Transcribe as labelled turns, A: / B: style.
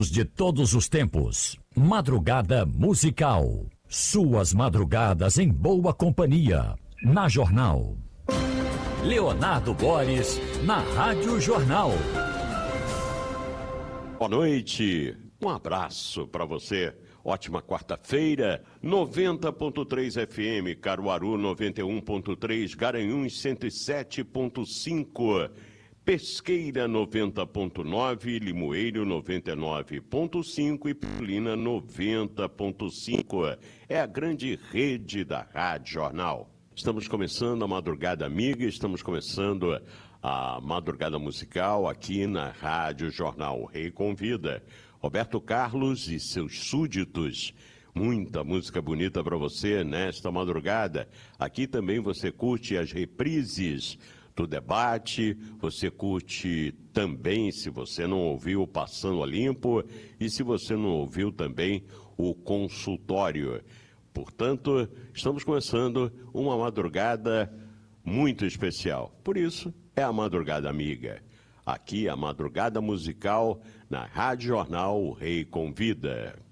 A: de todos os tempos. Madrugada musical. Suas madrugadas em boa companhia. Na Jornal. Leonardo Boris, na Rádio Jornal.
B: Boa noite. Um abraço para você. Ótima quarta-feira. 90.3 FM, Caruaru 91.3, Garanhuns 107.5. Pesqueira 90.9, Limoeiro 99.5 e Petrolina 90.5. É a grande rede da Rádio Jornal. Estamos começando a Madrugada Amiga, estamos começando a Madrugada Musical aqui na Rádio Jornal. Rei convida Roberto Carlos e seus súditos. Muita música bonita para você nesta madrugada. Aqui também você curte as reprises do debate, você curte também, se você não ouviu, Passando a Limpo, e se você não ouviu também, o consultório. Portanto, estamos começando uma madrugada muito especial. Por isso, é a Madrugada Amiga. Aqui, a Madrugada Musical, na Rádio Jornal, o Rei Convida.